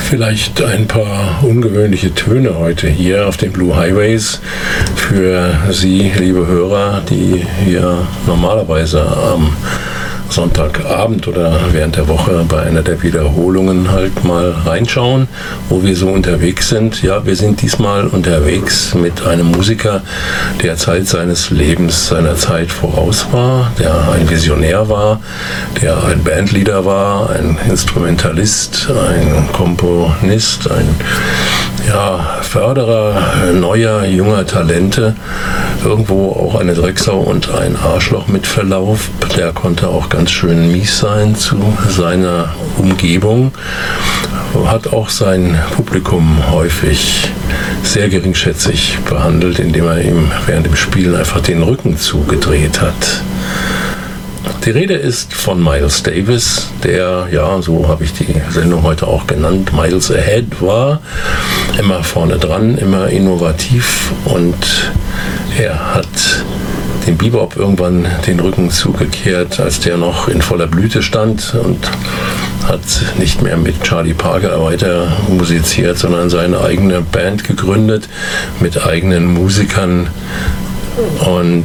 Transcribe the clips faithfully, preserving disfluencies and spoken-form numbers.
Vielleicht ein paar ungewöhnliche Töne heute hier auf den Blue Highways für Sie, liebe Hörer, die hier normalerweise am Sonntagabend oder während der Woche bei einer der Wiederholungen halt mal reinschauen, wo wir so unterwegs sind. Ja, wir sind diesmal unterwegs mit einem Musiker, der Zeit seines Lebens seiner Zeit voraus war, der ein Visionär war, der ein Bandleader war, ein Instrumentalist, ein Komponist, ein ja, Förderer neuer, junger Talente, irgendwo auch eine Drecksau und ein Arschloch mit Verlauf. Der konnte auch ganz schön mies sein zu seiner Umgebung, hat auch sein Publikum häufig sehr geringschätzig behandelt, indem er ihm während dem Spielen einfach den Rücken zugedreht hat. Die Rede ist von Miles Davis, der, ja, so habe ich die Sendung heute auch genannt, Miles Ahead war, immer vorne dran, immer innovativ, und er hat dem Bebop irgendwann den Rücken zugekehrt, als der noch in voller Blüte stand, und hat nicht mehr mit Charlie Parker weiter musiziert, sondern seine eigene Band gegründet mit eigenen Musikern und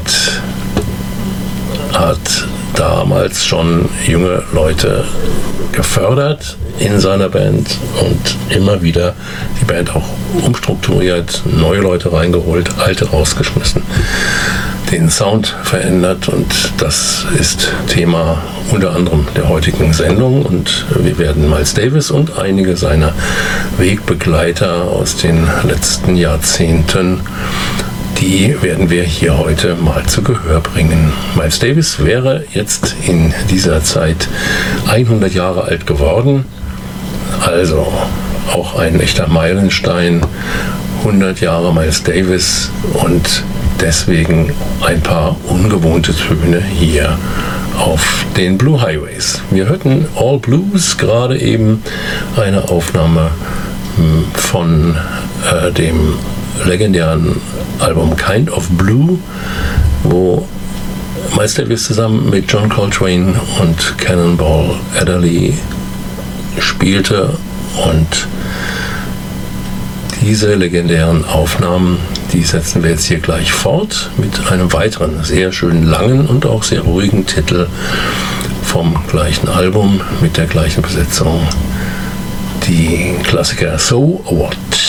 hat damals schon junge Leute gefördert in seiner Band und immer wieder die Band auch umstrukturiert, neue Leute reingeholt, alte rausgeschmissen, den Sound verändert, und das ist Thema unter anderem der heutigen Sendung, und wir werden Miles Davis und einige seiner Wegbegleiter aus den letzten Jahrzehnten, die werden wir hier heute mal zu Gehör bringen. Miles Davis wäre jetzt in dieser Zeit hundert Jahre alt geworden, also auch ein echter Meilenstein, hundert Jahre Miles Davis, und deswegen ein paar ungewohnte Töne hier auf den Blue Highways. Wir hörten All Blues, gerade eben eine Aufnahme von äh, dem legendären Album Kind of Blue, wo Miles Davis zusammen mit John Coltrane und Cannonball Adderley spielte, und diese legendären Aufnahmen, die setzen wir jetzt hier gleich fort mit einem weiteren sehr schön langen und auch sehr ruhigen Titel vom gleichen Album mit der gleichen Besetzung, die Klassiker So What.